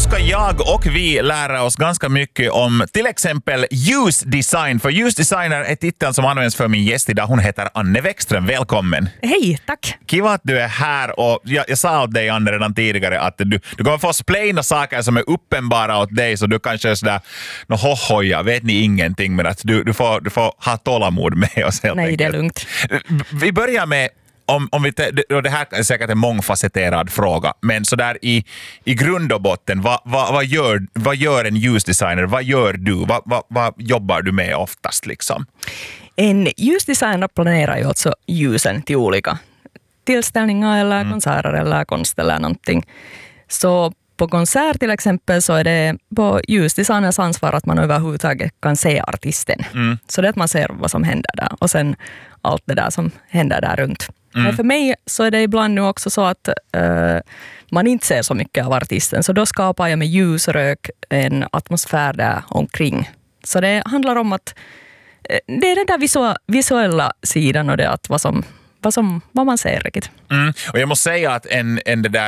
ska jag och vi lära oss ganska mycket om till exempel ljusdesign. För ljusdesigner är titeln som används för min gäst idag. Hon heter Anne Wäckström. Välkommen. Hej, tack. Kiva att du är här. Och jag sa åt dig, Anne, redan tidigare att du kommer få splaina saker som är uppenbara åt dig, så du kanske är sådär hohoja, vet ni ingenting, men att du får ha tålamod med oss helt Nej, enkelt. det är lugnt. Vi börjar med om vi det här är säkert en mångfacetterad fråga, men så där i grund och botten, vad gör en ljusdesigner? Vad gör du? Vad jobbar du med oftast liksom? En ljusdesigner planerar ju alltså ljusen till olika tillställningar eller konserter eller konst eller någonting. Så på konsert till exempel så är det på ljusdesigners ansvar att man överhuvudtaget kan se artisten. Så det är att man ser vad som händer där och sen allt det där som händer där runt. Men för mig så är det ibland nu också så att man inte ser så mycket av artisten, så då skapar jag med ljus och rök en atmosfär där omkring. Så det handlar om att det är den där visuella sidan och det att vad man ser riktigt. Och jag måste säga att en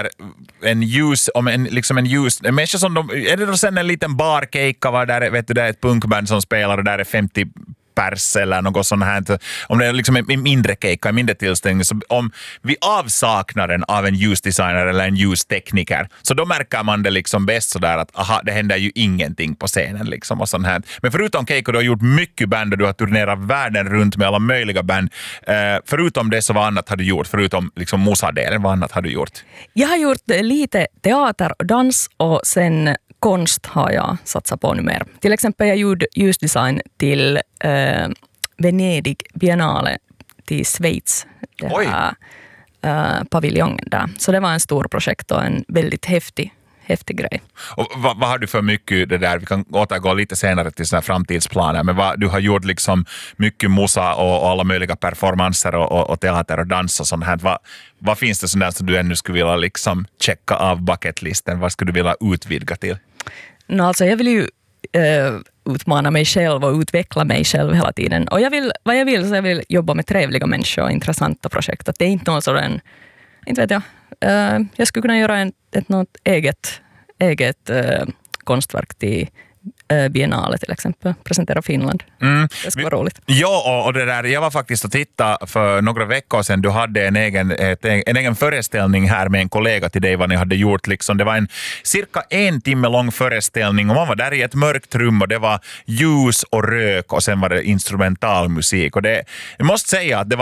människa som är det då sen en liten barkeika var där, vet du, där är ett punkband som spelar och där är 50 pers eller något sånt här. Om det är liksom en mindre keika, en mindre tillställning, så om vi avsaknaden av en ljusdesigner eller en ljustekniker, så då märker man det liksom bäst sådär att aha, det händer ju ingenting på scenen liksom och sånt här. Men förutom keika, du har gjort mycket band och du har turnerat världen runt med alla möjliga band. Förutom det, så vad annat har du gjort? Förutom liksom musadelen, vad annat har du gjort? Jag har gjort lite teater och dans och sen konst har jag satsat på nu mer. Till exempel jag gjorde ljusdesign till Venedig Biennale till Schweiz. Det här paviljongen där. Så det var en stor projekt och en väldigt häftig grej. Och vad har du för mycket det där? Vi kan återgå lite senare till såna framtidsplaner, men du har gjort liksom mycket musa och alla möjliga performanser och teater och dans och sånt här. Vad finns det sånt där som du ännu skulle vilja liksom checka av bucketlisten? Vad skulle du vilja utvidga till? Alltså jag vill ju utmana mig själv och utveckla mig själv hela tiden. Och jag vill jobba med trevliga människor och intressanta projekt. Att det är inte någon sådan, inte vet jag. Jag skulle kunna göra något eget konstverk till Biennale till exempel. Presentera Finland. Det ska vara roligt. Ja, och det där, jag var faktiskt och tittade för några veckor sedan. Du hade en egen föreställning här med en kollega till dig, vad ni hade gjort. Liksom. Det var en cirka 1 timme lång föreställning och man var där i ett mörkt rum och det var ljus och rök och sen var det instrumentalmusik. Och jag måste säga att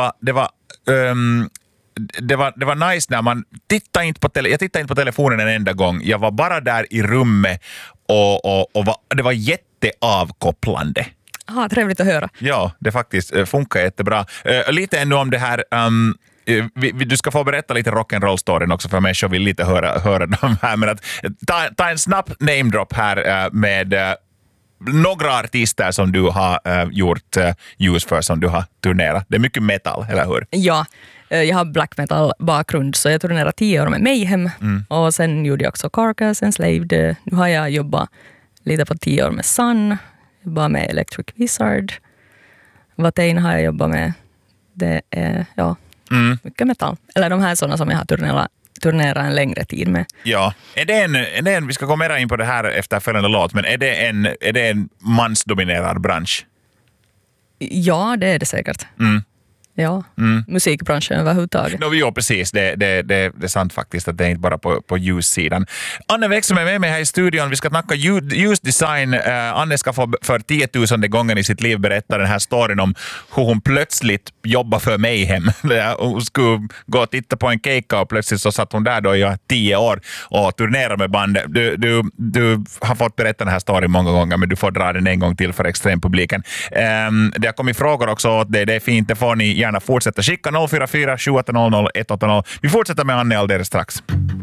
det var nice när man tittade inte jag tittade inte på telefonen en enda gång. Jag var bara där i rummet och det var jätteavkopplande. Trevligt att höra. Ja, det faktiskt funkar jättebra. Lite ännu om det här. Du ska få berätta lite rock'n'roll-storyn också för människor vill lite höra dem här. Men att ta en snabb name-drop här med några artister som du har gjort ljus för, som du har turnerat. Det är mycket metal, eller hur? Ja, jag har black metal bakgrund, så jag turnerade 10 år med Mayhem och sen gjorde jag också Carcass, Enslaved. Nu har jag jobbat lite på 10 år med Sun, jobbat med Electric Wizard. Watain har jag jobbat med. Det är mycket metal. Eller de här sådana som jag har turnerat en längre tid med. Ja, är det en vi ska gå mer in på det här efter följande låt, men är det en mansdominerad bransch? Ja, det är det säkert. Ja, musikbranschen överhuvudtaget. Ja, precis. Det är sant faktiskt att det är inte bara på ljussidan. Anne Wäckström är med mig här i studion. Vi ska snacka ljusdesign. Anne ska få för 10 000:e gången i sitt liv berätta den här storyn om hur hon plötsligt jobbar för Mayhem. Hon skulle gå och titta på en keika och plötsligt så satt hon där då i 10 år och turnerar med bandet. Du har fått berätta den här storyn många gånger, men du får dra den en gång till för extrempubliken. Det har kommit frågor också åt det är fint. Det får ni gärna fortsätta skicka 044 780 180. Vi fortsätter med Anne alldeles strax.